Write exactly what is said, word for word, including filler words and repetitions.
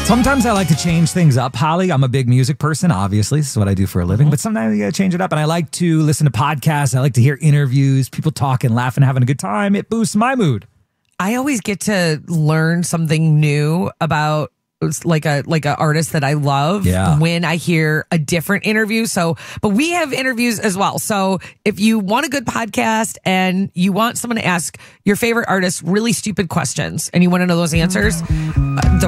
Sometimes I like to change things up, Holly. I'm a big music person, obviously. This is what I do for a living. Mm-hmm. But sometimes you gotta change it up. And I like to listen to podcasts. I like to hear interviews, people talking, laughing, having a good time. It boosts my mood. I always get to learn something new about like a like a artist that I love yeah. when I hear a different interview. So, but we have interviews as well. So if you want a good podcast and you want someone to ask your favorite artist really stupid questions and you want to know those answers, uh, the